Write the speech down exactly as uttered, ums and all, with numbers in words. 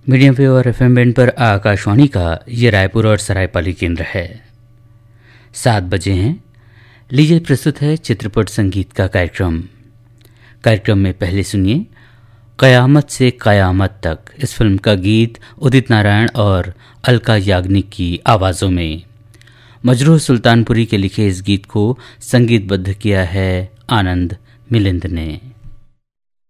Medium wave और F M band पर आकाशवाणी का ये रायपुर और सरायपाली केंद्र है। सात बजे हैं। लीजिए प्रस्तुत है चित्रपट संगीत का कार्यक्रम। कार्यक्रम में पहले सुनिए कयामत से कयामत तक, इस फिल्म का गीत उदित नारायण और अलका याग्निक की आवाज़ों में। मजरूह सुल्तानपुरी के लिखे इस गीत को संगीतबद्ध किया है आनंद मिलिंद ने।